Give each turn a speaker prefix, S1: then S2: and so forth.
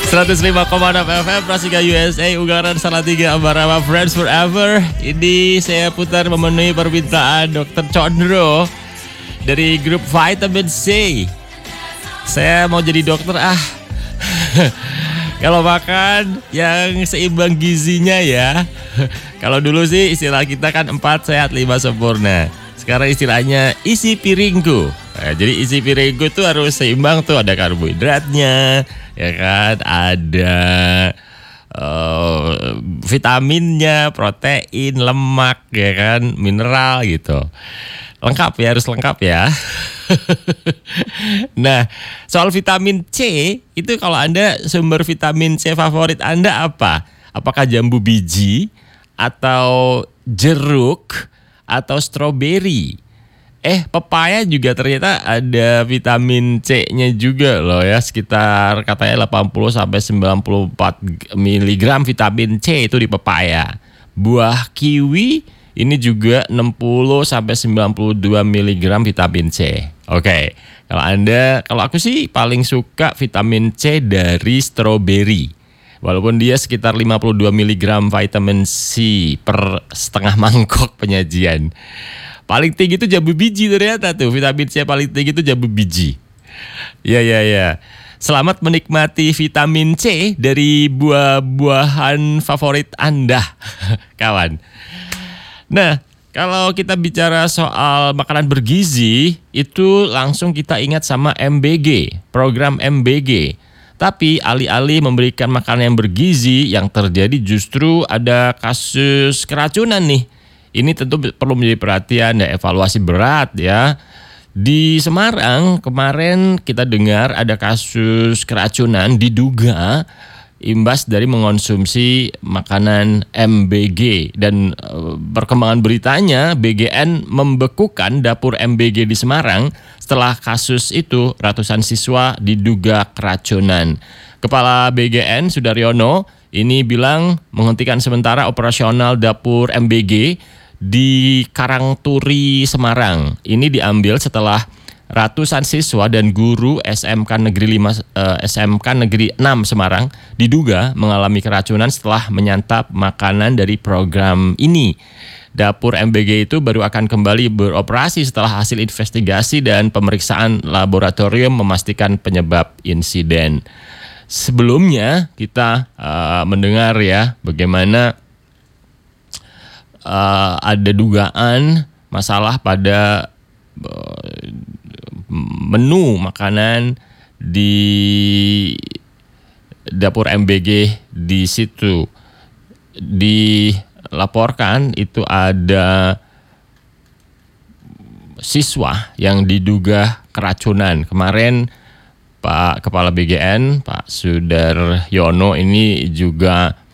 S1: 105,6 FM Prasika USA Unggaran Salatiga Ambarama Friends Forever. Ini saya putar memenuhi permintaan Dr. Condro dari grup Vitamin C. Saya mau jadi dokter Kalau makan yang seimbang gizinya ya. Kalau dulu sih istilah kita kan 4 sehat 5 sempurna. Sekarang istilahnya isi piringku. Nah, jadi isi piringku tuh harus seimbang tuh, ada karbohidratnya, ya kan, ada vitaminnya, protein, lemak, ya kan, mineral gitu. Lengkap ya, harus lengkap ya. Nah, soal vitamin C itu kalau Anda sumber vitamin C favorit Anda apa? Apakah jambu biji atau jeruk atau stroberi? Pepaya juga ternyata ada vitamin C-nya juga loh ya, sekitar katanya 80 sampai 94 mg vitamin C itu di pepaya. Buah kiwi ini juga 60 sampai 92 mg vitamin C. Oke. Kalau aku sih paling suka vitamin C dari stroberi. Walaupun dia sekitar 52 mg vitamin C per setengah mangkok penyajian. Paling tinggi itu jambu biji ternyata tuh. Vitamin C paling tinggi itu jambu biji. Ya. Selamat menikmati vitamin C dari buah-buahan favorit Anda, kawan. Nah, kalau kita bicara soal makanan bergizi, itu langsung kita ingat sama MBG, program MBG. Tapi alih-alih memberikan makanan yang bergizi, yang terjadi justru ada kasus keracunan nih. Ini tentu perlu menjadi perhatian dan evaluasi berat ya. Di Semarang kemarin kita dengar ada kasus keracunan diduga imbas dari mengonsumsi makanan MBG. Dan perkembangan beritanya BGN membekukan dapur MBG di Semarang setelah kasus itu ratusan siswa diduga keracunan. Kepala BGN Sudaryono ini bilang menghentikan sementara operasional dapur MBG di Karangturi, Semarang. Ini diambil setelah ratusan siswa dan guru SMK Negeri 6 Semarang diduga mengalami keracunan setelah menyantap makanan dari program ini. Dapur MBG itu baru akan kembali beroperasi setelah hasil investigasi dan pemeriksaan laboratorium memastikan penyebab insiden. Sebelumnya kita mendengar ya bagaimana ada dugaan masalah pada menu makanan di dapur MBG di situ. Dilaporkan itu ada siswa yang diduga keracunan. Kemarin Pak Kepala BGN, Pak Sudaryono ini juga